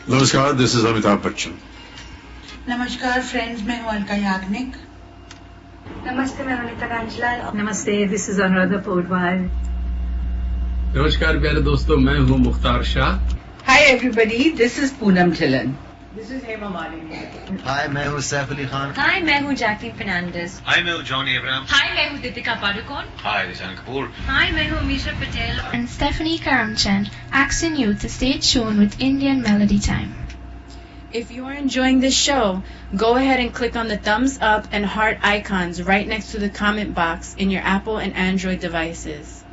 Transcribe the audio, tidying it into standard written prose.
नमस्कार, this is Amitabh Bachchan. नमस्कार friends, मैं हूं अलका याग्निक. नमस्ते, मैं अनिता कांचलाल. नमस्ते, दिस इज अनुराधा पौडवाल. नमस्कार प्यारे दोस्तों, मैं हूं Mukhtar Shah. Hi everybody, this is Poonam Dhillon. This is Hema Malini. Hi, मैं हूं सैफ अली खान. Hi, मैं हूं जैकलीन फर्नांडिस. Hi, मैं हूं जॉनी अब्राहम. Hi, मैं हूं Deepika Padukone. Hi, this is Anil Kapoor. Hi, मैं हूं Misha Patel. And Stephanie Karamchand, Accent Youth, the stage shown with Indian Melody Time. If you are enjoying this show, go ahead and click on the thumbs up and heart icons right next to the comment box in your Apple and Android devices.